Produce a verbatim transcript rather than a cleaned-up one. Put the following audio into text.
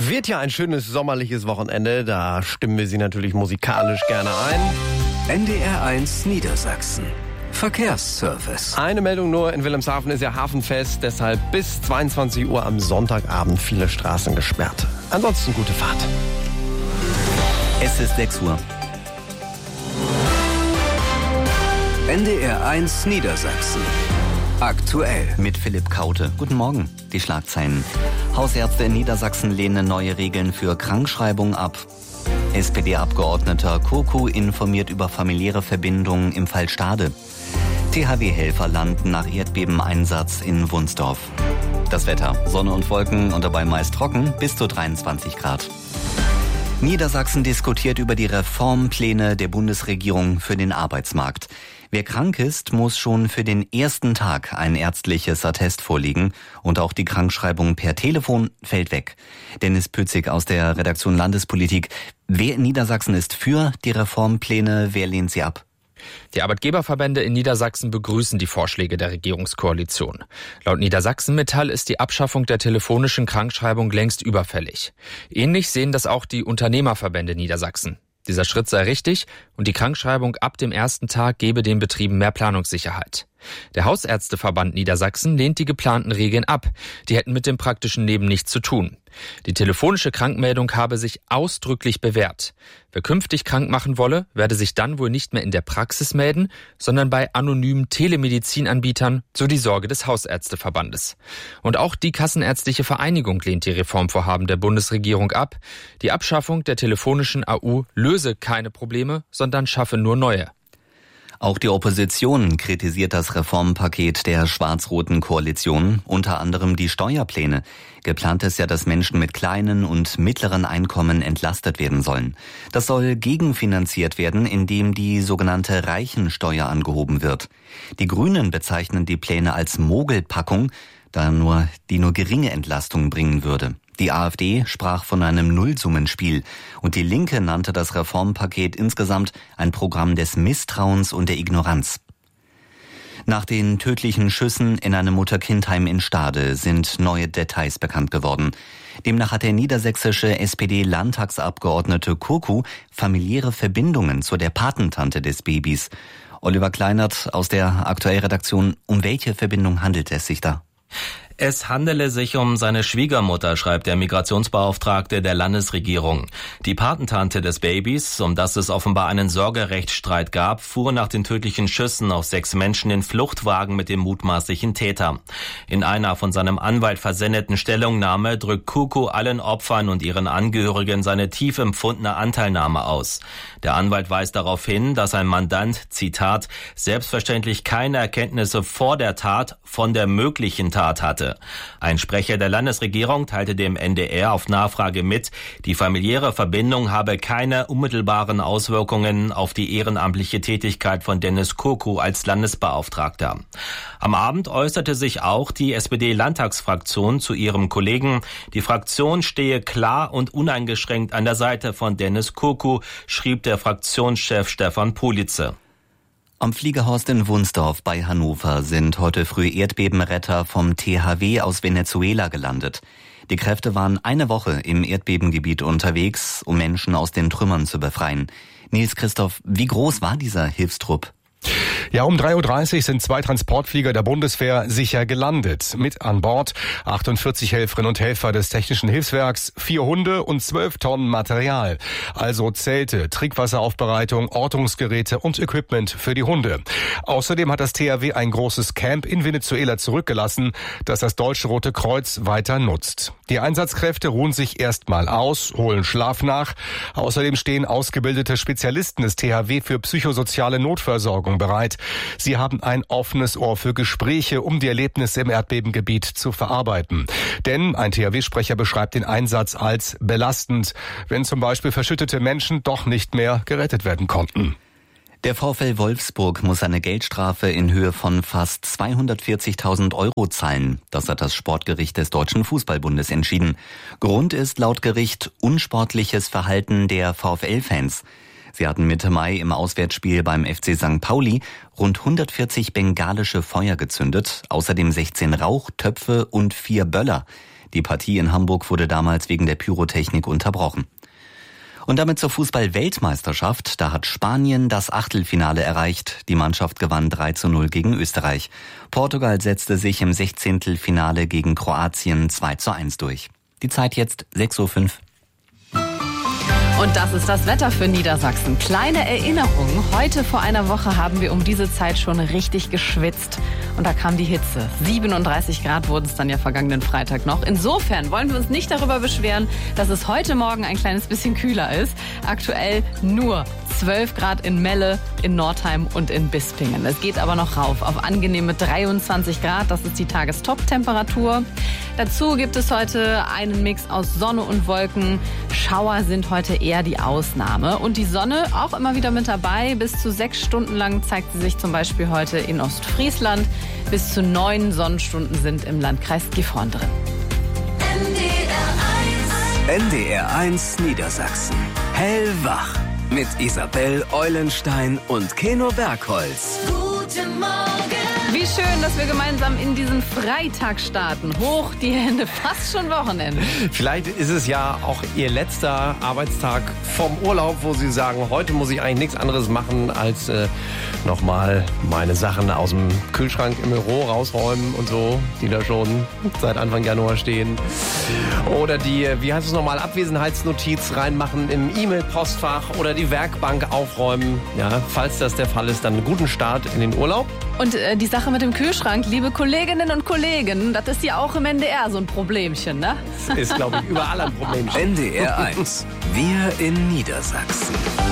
Wird ja ein schönes sommerliches Wochenende, da stimmen wir Sie natürlich musikalisch gerne ein. N D R eins Niedersachsen. Verkehrsservice. Eine Meldung nur, in Wilhelmshaven ist ja Hafenfest, deshalb bis zweiundzwanzig Uhr am Sonntagabend viele Straßen gesperrt. Ansonsten gute Fahrt. Es ist sechs Uhr. N D R eins Niedersachsen. Aktuell. Mit Philipp Kaute. Guten Morgen. Die Schlagzeilen. Hausärzte in Niedersachsen lehnen neue Regeln für Krankschreibung ab. S P D-Abgeordneter Kurku informiert über familiäre Verbindungen im Fall Stade. T H W-Helfer landen nach Erdbebeneinsatz in Wunsdorf. Das Wetter. Sonne und Wolken und dabei meist trocken, bis zu dreiundzwanzig Grad. Niedersachsen diskutiert über die Reformpläne der Bundesregierung für den Arbeitsmarkt. Wer krank ist, muss schon für den ersten Tag ein ärztliches Attest vorlegen und auch die Krankschreibung per Telefon fällt weg. Dennis Pützig aus der Redaktion Landespolitik. Wer in Niedersachsen ist für die Reformpläne, wer lehnt sie ab? Die Arbeitgeberverbände in Niedersachsen begrüßen die Vorschläge der Regierungskoalition. Laut Niedersachsen-Metall ist die Abschaffung der telefonischen Krankschreibung längst überfällig. Ähnlich sehen das auch die Unternehmerverbände Niedersachsen. Dieser Schritt sei richtig und die Krankschreibung ab dem ersten Tag gebe den Betrieben mehr Planungssicherheit. Der Hausärzteverband Niedersachsen lehnt die geplanten Regeln ab. Die hätten mit dem praktischen Leben nichts zu tun. Die telefonische Krankmeldung habe sich ausdrücklich bewährt. Wer künftig krank machen wolle, werde sich dann wohl nicht mehr in der Praxis melden, sondern bei anonymen Telemedizinanbietern, so die Sorge des Hausärzteverbandes. Und auch die Kassenärztliche Vereinigung lehnt die Reformvorhaben der Bundesregierung ab. Die Abschaffung der telefonischen A U löse keine Probleme, sondern schaffe nur neue. Auch die Opposition kritisiert das Reformpaket der schwarz-roten Koalition, unter anderem die Steuerpläne. Geplant ist ja, dass Menschen mit kleinen und mittleren Einkommen entlastet werden sollen. Das soll gegenfinanziert werden, indem die sogenannte Reichensteuer angehoben wird. Die Grünen bezeichnen die Pläne als Mogelpackung, da nur die nur geringe Entlastung bringen würde. Die AfD sprach von einem Nullsummenspiel und die Linke nannte das Reformpaket insgesamt ein Programm des Misstrauens und der Ignoranz. Nach den tödlichen Schüssen in einem Mutter-Kind-Heim in Stade sind neue Details bekannt geworden. Demnach hat der niedersächsische S P D-Landtagsabgeordnete Kurku familiäre Verbindungen zu der Patentante des Babys. Oliver Kleinert aus der Aktuell-Redaktion, um welche Verbindung handelt es sich da? Es handele sich um seine Schwiegermutter, schreibt der Migrationsbeauftragte der Landesregierung. Die Patentante des Babys, um das es offenbar einen Sorgerechtsstreit gab, fuhr nach den tödlichen Schüssen auf sechs Menschen in Fluchtwagen mit dem mutmaßlichen Täter. In einer von seinem Anwalt versendeten Stellungnahme drückt Kurku allen Opfern und ihren Angehörigen seine tief empfundene Anteilnahme aus. Der Anwalt weist darauf hin, dass ein Mandant, Zitat, selbstverständlich keine Erkenntnisse vor der Tat von der möglichen Tat hatte. Ein Sprecher der Landesregierung teilte dem N D R auf Nachfrage mit, die familiäre Verbindung habe keine unmittelbaren Auswirkungen auf die ehrenamtliche Tätigkeit von Dennis Kurku als Landesbeauftragter. Am Abend äußerte sich auch die S P D-Landtagsfraktion zu ihrem Kollegen. Die Fraktion stehe klar und uneingeschränkt an der Seite von Dennis Kurku, schrieb der Fraktionschef Stefan Politze. Am Fliegerhorst in Wunsdorf bei Hannover sind heute früh Erdbebenretter vom T H W aus Venezuela gelandet. Die Kräfte waren eine Woche im Erdbebengebiet unterwegs, um Menschen aus den Trümmern zu befreien. Nils Christoph, wie groß war dieser Hilfstrupp? Ja, um drei Uhr dreißig sind zwei Transportflieger der Bundeswehr sicher gelandet. Mit an Bord achtundvierzig Helferinnen und Helfer des Technischen Hilfswerks, vier Hunde und zwölf Tonnen Material. Also Zelte, Trinkwasseraufbereitung, Ortungsgeräte und Equipment für die Hunde. Außerdem hat das T H W ein großes Camp in Venezuela zurückgelassen, das das Deutsche Rote Kreuz weiter nutzt. Die Einsatzkräfte ruhen sich erstmal aus, holen Schlaf nach. Außerdem stehen ausgebildete Spezialisten des T H W für psychosoziale Notversorgung bereit. Sie haben ein offenes Ohr für Gespräche, um die Erlebnisse im Erdbebengebiet zu verarbeiten. Denn ein T H W-Sprecher beschreibt den Einsatz als belastend, wenn zum Beispiel verschüttete Menschen doch nicht mehr gerettet werden konnten. Der VfL Wolfsburg muss eine Geldstrafe in Höhe von fast zweihundertvierzigtausend Euro zahlen. Das hat das Sportgericht des Deutschen Fußballbundes entschieden. Grund ist laut Gericht unsportliches Verhalten der VfL-Fans. Sie hatten Mitte Mai im Auswärtsspiel beim F C Sankt Pauli rund hundertvierzig bengalische Feuer gezündet, außerdem sechzehn Rauchtöpfe und vier Böller. Die Partie in Hamburg wurde damals wegen der Pyrotechnik unterbrochen. Und damit zur Fußball-Weltmeisterschaft. Da hat Spanien das Achtelfinale erreicht. Die Mannschaft gewann drei zu null gegen Österreich. Portugal setzte sich im Sechzehntelfinale gegen Kroatien zwei zu eins durch. Die Zeit jetzt sechs Uhr fünf. Und das ist das Wetter für Niedersachsen. Kleine Erinnerung. Heute vor einer Woche haben wir um diese Zeit schon richtig geschwitzt. Und da kam die Hitze. siebenunddreißig Grad wurden es dann ja vergangenen Freitag noch. Insofern wollen wir uns nicht darüber beschweren, dass es heute Morgen ein kleines bisschen kühler ist. Aktuell nur zwölf Grad in Melle, in Nordheim und in Bispingen. Es geht aber noch rauf auf angenehme dreiundzwanzig Grad. Das ist die Tagestop-Temperatur. Dazu gibt es heute einen Mix aus Sonne und Wolken. Schauer sind heute eher die Ausnahme. Und die Sonne auch immer wieder mit dabei. Bis zu sechs Stunden lang zeigt sie sich zum Beispiel heute in Ostfriesland. Bis zu neun Sonnenstunden sind im Landkreis Gifhorn drin. N D R eins Niedersachsen. Hellwach. Mit Isabel Eulenstein und Keno Bergholz. Guten Morgen. Wie schön, dass wir gemeinsam in diesen Freitag starten. Hoch die Hände, fast schon Wochenende. Vielleicht ist es ja auch Ihr letzter Arbeitstag vom Urlaub, wo Sie sagen, heute muss ich eigentlich nichts anderes machen, als äh, nochmal meine Sachen aus dem Kühlschrank im Büro rausräumen und so, die da schon seit Anfang Januar stehen. Oder die, wie heißt es nochmal, Abwesenheitsnotiz reinmachen im E-Mail-Postfach oder die Werkbank aufräumen. Ja, falls das der Fall ist, dann einen guten Start in den Urlaub. Und äh, die Sache mit dem Kühlschrank, liebe Kolleginnen und Kollegen, das ist ja auch im N D R so ein Problemchen, ne? Das ist, glaube ich, überall ein Problemchen. N D R eins. Wir in Niedersachsen.